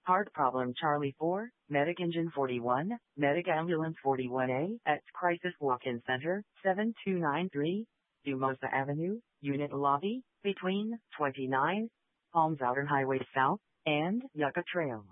Hard Problem Charlie 4, Medic Engine 41, Medic Ambulance 41A at Crisis Walk-In Center, 7293, Dumosa Avenue, Unit Lobby, between 29, Palms Outer Highway South, and Yucca Trail.